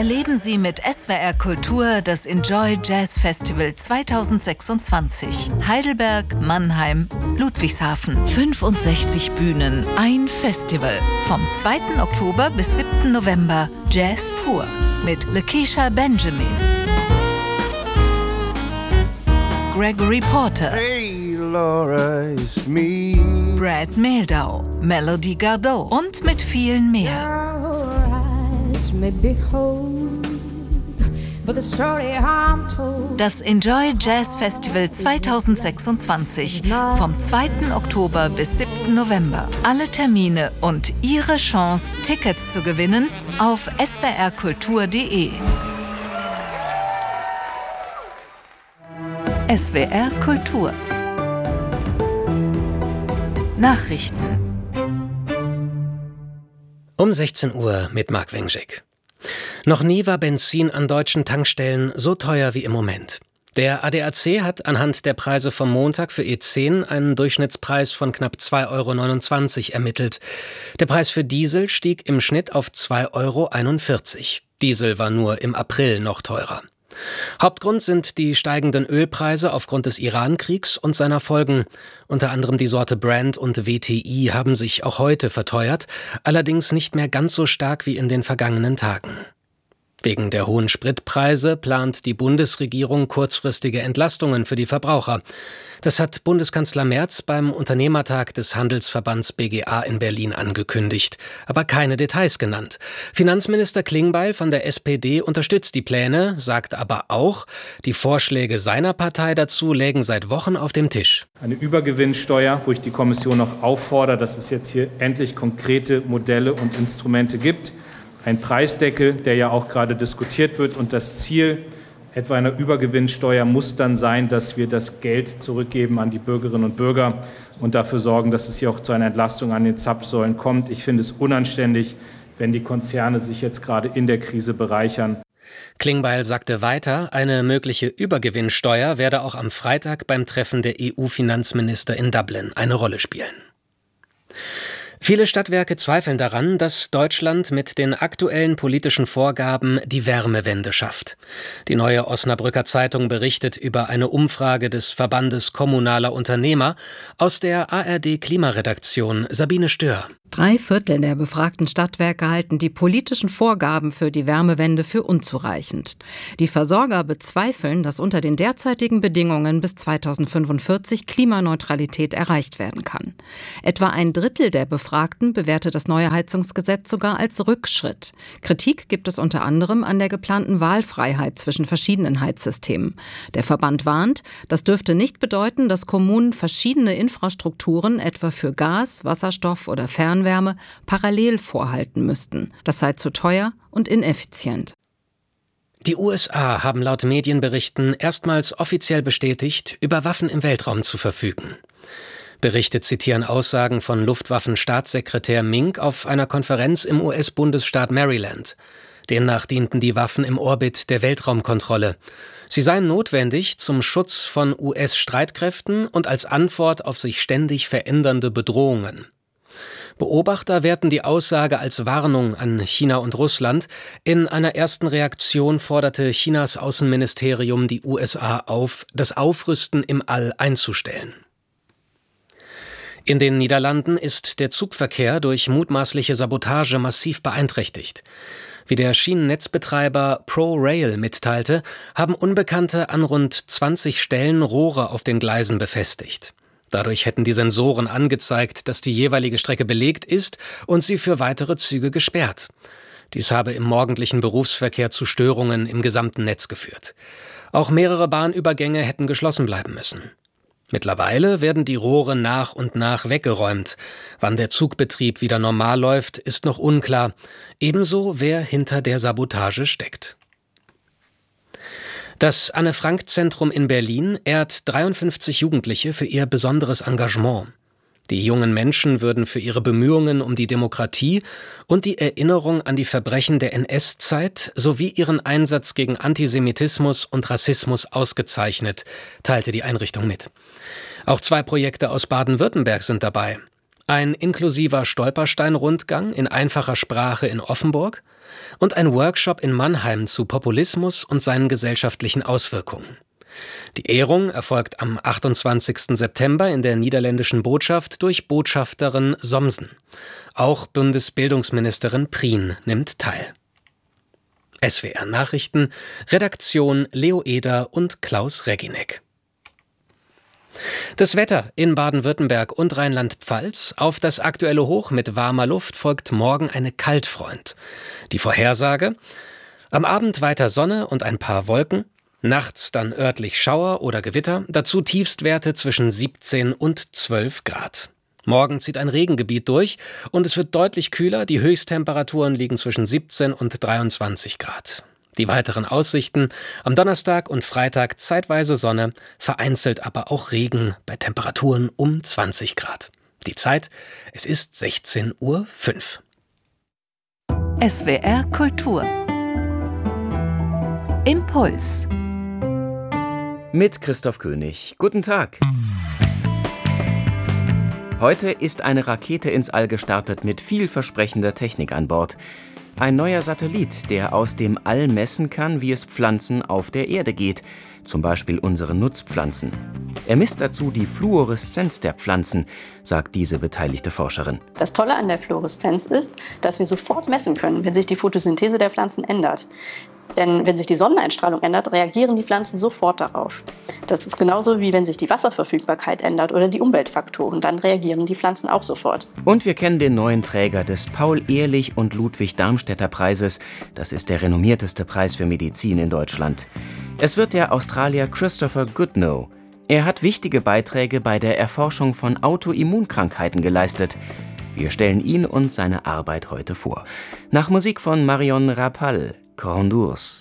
Erleben Sie mit SWR Kultur das Enjoy Jazz Festival 2026. Heidelberg, Mannheim, Ludwigshafen. 65 Bühnen, ein Festival. Vom 2. Oktober bis 7. November. Jazz pur. Mit Lakeisha Benjamin, Gregory Porter, Hey Laura, it's me. Brad Mehldau, Melody Gardot und mit vielen mehr. Das Enjoy Jazz Festival 2026 vom 2. Oktober bis 7. November. Alle Termine und Ihre Chance, Tickets zu gewinnen auf swrkultur.de. SWR Kultur. Nachrichten. Um 16 Uhr mit Marc Wengschik. Noch nie war Benzin an deutschen Tankstellen so teuer wie im Moment. Der ADAC hat anhand der Preise vom Montag für E10 einen Durchschnittspreis von knapp 2,29 € ermittelt. Der Preis für Diesel stieg im Schnitt auf 2,41 €. Diesel war nur im April noch teurer. Hauptgrund sind die steigenden Ölpreise aufgrund des Iran-Kriegs und seiner Folgen. Unter anderem die Sorte Brent und WTI haben sich auch heute verteuert, allerdings nicht mehr ganz so stark wie in den vergangenen Tagen. Wegen der hohen Spritpreise plant die Bundesregierung kurzfristige Entlastungen für die Verbraucher. Das hat Bundeskanzler Merz beim Unternehmertag des Handelsverbands BGA in Berlin angekündigt, aber keine Details genannt. Finanzminister Klingbeil von der SPD unterstützt die Pläne, sagt aber auch, die Vorschläge seiner Partei dazu lägen seit Wochen auf dem Tisch. Eine Übergewinnsteuer, wo ich die Kommission noch auffordere, dass es jetzt hier endlich konkrete Modelle und Instrumente gibt. Ein Preisdeckel, der ja auch gerade diskutiert wird, und das Ziel etwa einer Übergewinnsteuer muss dann sein, dass wir das Geld zurückgeben an die Bürgerinnen und Bürger und dafür sorgen, dass es hier auch zu einer Entlastung an den Zapfsäulen kommt. Ich finde es unanständig, wenn die Konzerne sich jetzt gerade in der Krise bereichern. Klingbeil sagte weiter, eine mögliche Übergewinnsteuer werde auch am Freitag beim Treffen der EU-Finanzminister in Dublin eine Rolle spielen. Viele Stadtwerke zweifeln daran, dass Deutschland mit den aktuellen politischen Vorgaben die Wärmewende schafft. Die Neue Osnabrücker Zeitung berichtet über eine Umfrage des Verbandes Kommunaler Unternehmer aus der ARD-Klimaredaktion. Sabine Stör. 3/4 der befragten Stadtwerke halten die politischen Vorgaben für die Wärmewende für unzureichend. Die Versorger bezweifeln, dass unter den derzeitigen Bedingungen bis 2045 Klimaneutralität erreicht werden kann. Etwa 1/3 der Befragten bewertet das neue Heizungsgesetz sogar als Rückschritt. Kritik gibt es unter anderem an der geplanten Wahlfreiheit zwischen verschiedenen Heizsystemen. Der Verband warnt, das dürfte nicht bedeuten, dass Kommunen verschiedene Infrastrukturen, etwa für Gas, Wasserstoff oder Fernwärme, parallel vorhalten müssten. Das sei zu teuer und ineffizient. Die USA haben laut Medienberichten erstmals offiziell bestätigt, über Waffen im Weltraum zu verfügen. Berichte zitieren Aussagen von Luftwaffenstaatssekretär Mink auf einer Konferenz im US-Bundesstaat Maryland. Demnach dienten die Waffen im Orbit der Weltraumkontrolle. Sie seien notwendig zum Schutz von US-Streitkräften und als Antwort auf sich ständig verändernde Bedrohungen. Beobachter werten die Aussage als Warnung an China und Russland. In einer ersten Reaktion forderte Chinas Außenministerium die USA auf, das Aufrüsten im All einzustellen. In den Niederlanden ist der Zugverkehr durch mutmaßliche Sabotage massiv beeinträchtigt. Wie der Schienennetzbetreiber ProRail mitteilte, haben Unbekannte an rund 20 Stellen Rohre auf den Gleisen befestigt. Dadurch hätten die Sensoren angezeigt, dass die jeweilige Strecke belegt ist und sie für weitere Züge gesperrt. Dies habe im morgendlichen Berufsverkehr zu Störungen im gesamten Netz geführt. Auch mehrere Bahnübergänge hätten geschlossen bleiben müssen. Mittlerweile werden die Rohre nach und nach weggeräumt. Wann der Zugbetrieb wieder normal läuft, ist noch unklar. Ebenso, wer hinter der Sabotage steckt. Das Anne-Frank-Zentrum in Berlin ehrt 53 Jugendliche für ihr besonderes Engagement. Die jungen Menschen würden für ihre Bemühungen um die Demokratie und die Erinnerung an die Verbrechen der NS-Zeit sowie ihren Einsatz gegen Antisemitismus und Rassismus ausgezeichnet, teilte die Einrichtung mit. Auch 2 Projekte aus Baden-Württemberg sind dabei. ein inklusiver Stolperstein-Rundgang in einfacher Sprache in Offenburg und ein Workshop in Mannheim zu Populismus und seinen gesellschaftlichen Auswirkungen. Die Ehrung erfolgt am 28. September in der niederländischen Botschaft durch Botschafterin Somsen. Auch Bundesbildungsministerin Prien nimmt teil. SWR Nachrichten, Redaktion Leo Eder und Klaus Reginek. Das Wetter in Baden-Württemberg und Rheinland-Pfalz. Auf das aktuelle Hoch mit warmer Luft folgt morgen eine Kaltfront. Die Vorhersage: am Abend weiter Sonne und ein paar Wolken, nachts dann örtlich Schauer oder Gewitter, dazu Tiefstwerte zwischen 17 und 12 Grad. Morgen zieht ein Regengebiet durch und es wird deutlich kühler, die Höchsttemperaturen liegen zwischen 17 und 23 Grad. Die weiteren Aussichten: am Donnerstag und Freitag zeitweise Sonne, vereinzelt aber auch Regen bei Temperaturen um 20 Grad. Die Zeit: es ist 16:05 Uhr. SWR Kultur. Impuls. Mit Christoph König. Guten Tag. Heute ist eine Rakete ins All gestartet mit vielversprechender Technik an Bord. Ein neuer Satellit, der aus dem All messen kann, wie es Pflanzen auf der Erde geht, zum Beispiel unsere Nutzpflanzen. Er misst dazu die Fluoreszenz der Pflanzen, sagt diese beteiligte Forscherin. Das Tolle an der Fluoreszenz ist, dass wir sofort messen können, wenn sich die Photosynthese der Pflanzen ändert. Denn wenn sich die Sonneneinstrahlung ändert, reagieren die Pflanzen sofort darauf. Das ist genauso wie wenn sich die Wasserverfügbarkeit ändert oder die Umweltfaktoren, dann reagieren die Pflanzen auch sofort. Und wir kennen den neuen Träger des Paul-Ehrlich- und Ludwig-Darmstädter-Preises. Das ist der renommierteste Preis für Medizin in Deutschland. Es wird der Australier Christopher Goodnow. Er hat wichtige Beiträge bei der Erforschung von Autoimmunkrankheiten geleistet. Wir stellen ihn und seine Arbeit heute vor. Nach Musik von Marion Rapall, Corps d'Ours.